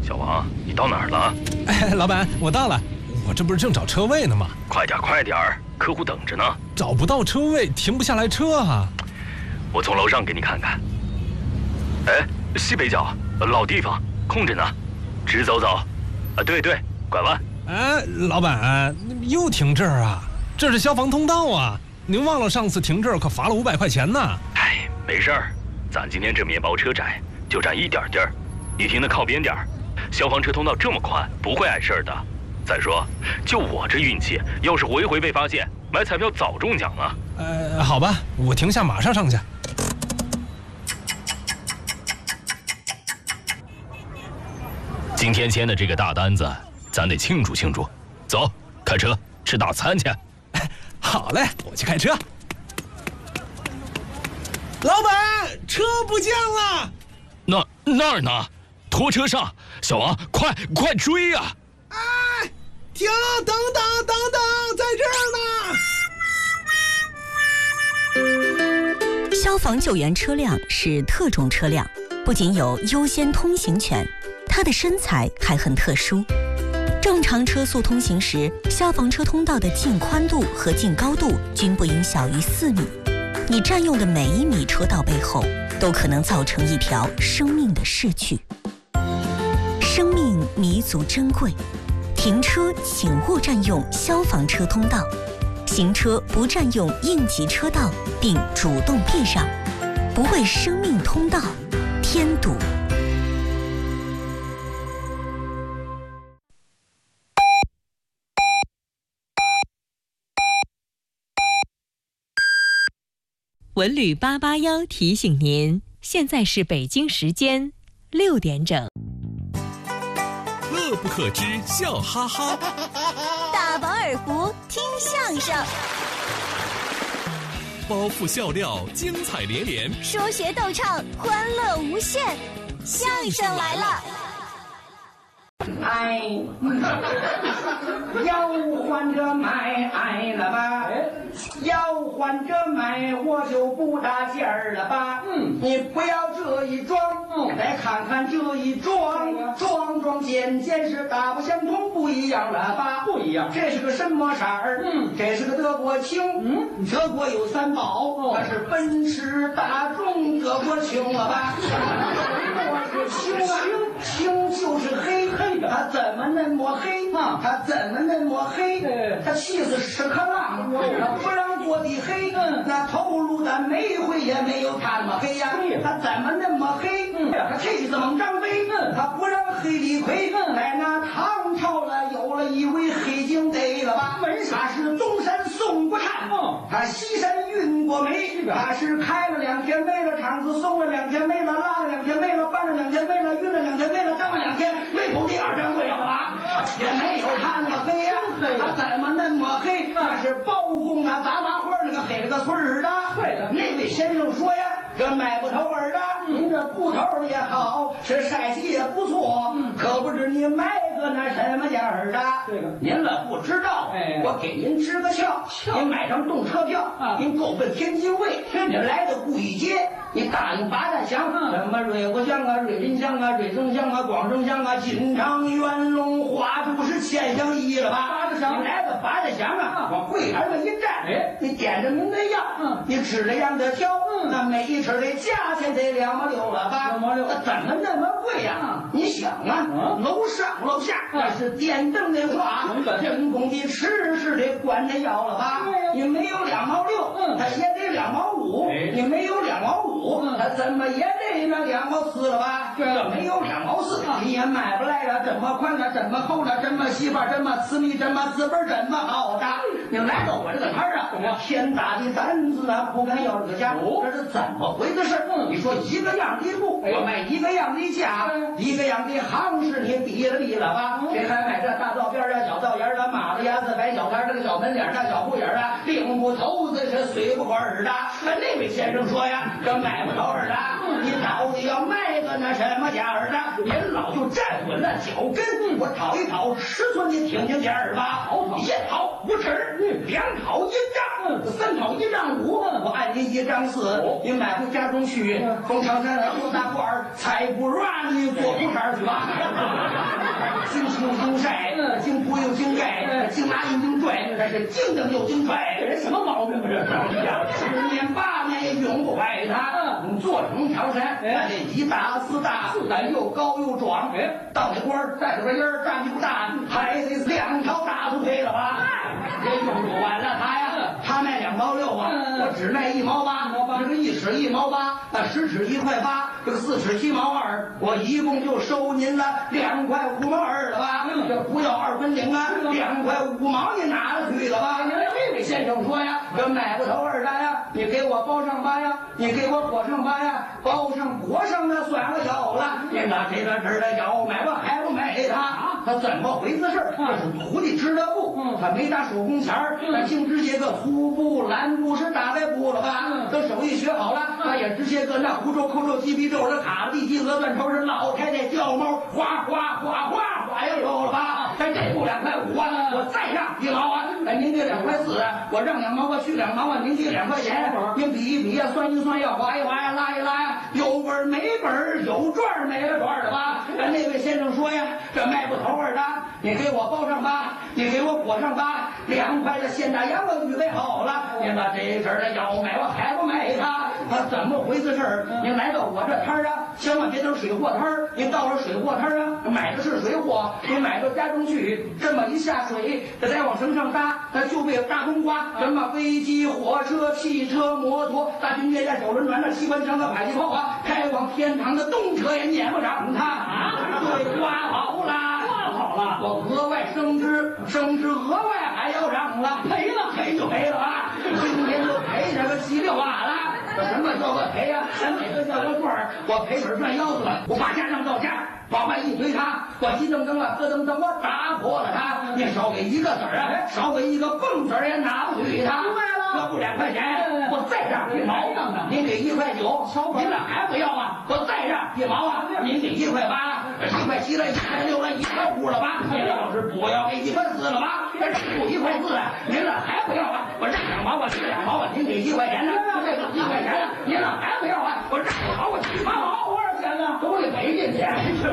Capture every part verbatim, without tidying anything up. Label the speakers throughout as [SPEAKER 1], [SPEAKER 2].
[SPEAKER 1] 小王，你到哪儿了？
[SPEAKER 2] 哎，老板，我到了，我这不是正找车位呢吗？
[SPEAKER 1] 快点快点，客户等着呢。
[SPEAKER 2] 找不到车位，停不下来车啊！
[SPEAKER 1] 我从楼上给你看看。哎，西北角，老地方，空着呢，直走走。啊，对对，拐弯。
[SPEAKER 2] 哎，老板，又停这儿啊？这是消防通道啊！您忘了上次停这儿可罚了五百块钱呢？
[SPEAKER 1] 哎，没事儿，咱今天这面包车窄，就占一点地儿，你停的靠边点儿。消防车通道这么宽，不会碍事儿的。再说，就我这运气，要是回回被发现，买彩票早中奖了。
[SPEAKER 2] 呃，好吧，我停下，马上上去。
[SPEAKER 1] 今天签的这个大单子，咱得庆祝庆祝。走，开车吃大餐去。
[SPEAKER 2] 好嘞，我去开车。老板，车不见了。
[SPEAKER 1] 那那儿呢？拖车上，小王，快快追呀！
[SPEAKER 2] 哎，停，等等等等，在
[SPEAKER 3] 这儿呢。消防救援车辆是特种车辆，不仅有优先通行权，它的身材还很特殊。正常车速通行时，消防车通道的净宽度和净高度均不应小于四米。你占用的每一米车道背后，都可能造成一条生命的逝去。生命弥足珍贵，停车请勿占用消防车通道，行车不占用应急车道，并主动避让，不为生命通道添堵。
[SPEAKER 4] 文旅八八幺提醒您，现在是北京时间六点整。
[SPEAKER 5] 乐不可支，笑哈哈；
[SPEAKER 6] 大饱耳福，听相声；
[SPEAKER 5] 包袱笑料，精彩连连；
[SPEAKER 6] 说学逗唱，欢乐无限。相声来了！
[SPEAKER 7] 哎，要换着买哎了吧？要换着买，我就不搭劲儿了吧？嗯，你不要这一装，嗯，再看看这一装，装装件件是大不相同，不一样了吧？不一样，这是个什么色儿？嗯，这是个德国青。嗯，德国有三宝，那是奔驰、大众、德国青了吧？我是青啊，青就是黑黑的，它怎么那么黑啊？它怎么那么黑？它气死屎壳郎，它不让做的黑，那头颅的煤灰也没有它那么黑呀。它怎么那么黑？它气死猛张飞，它不让黑李逵。在那唐朝了，有了一位黑警逮了吧？他是东山送过炭，他西山运过煤，他是开了两天煤了，厂子送了两天煤了，拉了两天煤了，搬了两天煤了，运了两天煤了，当了两天煤口第二张贵了吧？也没有他那么黑呀，他怎么那么黑？那是包公啊，杂麻花那个黑了个村儿的。对的，那位先生说呀，这卖不头儿的，您这布头也好，是晒洗也不错，可不知你买个那什么样儿的。这个您了不知道，哎，我给您支个窍，您买张动车票，您够奔天津卫，你来到顾义街，你答应八大乡，什么瑞国乡啊、瑞林乡啊、瑞增乡啊、广正乡啊、金昌、元龙、花都是千乡一了吧？八大乡，你来到八大乡啊，往柜台上一站，哎，你点着您的药，嗯，你吃了样的挑，嗯，那每一吃的价钱得两毛六了吧？两毛六，怎么那么贵呀？你想啊，楼上楼下那是电灯的话，人工的吃是得管着要了吧？你没有两毛六，嗯，它也得两毛五，你没有两毛五，它怎么也得那两毛四了吧？这没有两毛四，你也买不来了。这么宽了，这么厚了，这么细吧，这么私密，这么资本，这么好的。你来到我这个摊儿啊，天大的担子啊，不敢要这个价，这是怎么回事？你说一个样的布，我卖一个样的价，一个样的行市，你比了比了吧？这还买这大道边啊、小道沿的马路牙子摆小摊，这个小门粉脸的小不眼的，领不头子是随不管的。那位先生说呀，这买不着的，你到底要卖个那什么价儿的？您老就站稳了脚跟，我讨一讨尺寸，你听听价儿吧。一讨五尺，两讨一丈，三讨一丈五，我按您一丈四，您买回家中去，封长山来做大褂儿，才不让你做裤衩去吧。经青经晒，经铺又经盖，经拿又经拽，这是经蹬又经拽，人什么毛病这是？十年八年也永不坏它。做成条山，那这一大四大，咱又高又壮。到那官带着个音儿，站不大，还得两条大腿配了吧？这用不完了他呀，他卖两毛六啊，我只卖一毛八，这个一尺一毛八，那十尺一块八，这个四尺七毛二，我一共就收您了两块五毛二了吧？这不要二分零啊，两块五毛你拿了去了吧？这位先生说呀，这买不头二单呀，你给我包上吧呀，你给我裹上吧呀，包上裹上那算个小了，你拿这个纸的要买吧还不买他？他怎么回事？这是徒弟织的布，他没打手工钱儿，他净直接个粗布、蓝布是打在布了吧？这手艺学好了，他也直接个那胡诌、扣诌、鸡皮皱的卡地鸡鹅断头是老太太叫猫，哗哗哗哗哗又有了吧？咱这布两块五啊，我再让一毛啊，哎，您给两块四，我让两毛我去两毛啊，您给两块钱，您比一比呀，算一算呀，划一划呀，拉一拉呀，有本没本，有赚没了赚的吧？咱那位先生说呀，这卖不头儿的，你给我包上吧，你给我裹上吧，两块的现大洋我预备好了，您把这阵儿的要买我还不买它？他怎么回事儿？您来到我这摊儿啊，千万别等水货摊儿，您到了水货摊儿啊，买的是水货，您买到家中去，这么一下水，这再往绳上搭，那就被大冬瓜，什么飞机、火车、汽车、摩托、大军舰、手轮船、那机关枪的迫击炮啊，开往天堂的动车也撵不上它啊！对，刮好了，刮好了，我额外升职，升职额外还要涨了，赔了赔就赔了啊！今天就赔这个稀里哗啦。什么叫个赔呀？咱哪个叫个赚儿？我赔本赚腰子了，我把家让到家，往外一推他，我一蹬蹬啊，咯噔噔，我打破了他。你少给一个子儿啊，少给一个蹦子儿也拿不去他。这不两块钱，我再让一毛，您给一块九，您俩还不要啊？我再让一毛啊，您给一块八，一块七了，一块六了，一块五了吧？您要是不要给一块四了吧？这不一块四啊，您俩还不要啊？我让两毛，我去两毛啊，您给一块钱呢？这个一块钱呢，您俩还不要啊？我让两毛，我去八毛，多少钱呢？都得赔进去。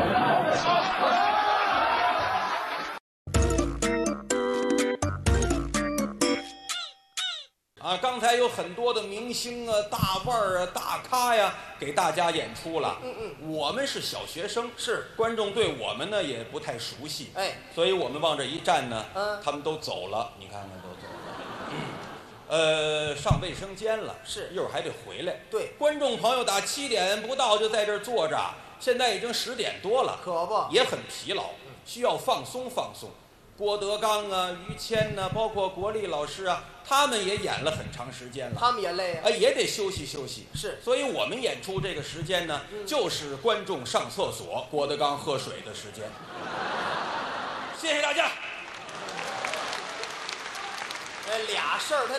[SPEAKER 8] 啊，刚才有很多的明星啊、大腕儿啊、大咖呀，给大家演出了。嗯嗯，我们是小学生，是观众对我们呢也不太熟悉，哎，所以我们往这一站呢，嗯，他们都走了，你看看都走了。嗯、呃，上卫生间了，是一会儿还得回来。对，观众朋友打七点不到就在这儿坐着，现在已经十点多了，可不也很疲劳，需要放松放松。郭德纲啊、于谦呐、啊，包括国立老师啊，他们也演了很长时间了，他们也累啊，也得休息休息。是，所以我们演出这个时间呢，嗯、就是观众上厕所、郭德纲喝水的时间。谢谢大家。这俩事儿他。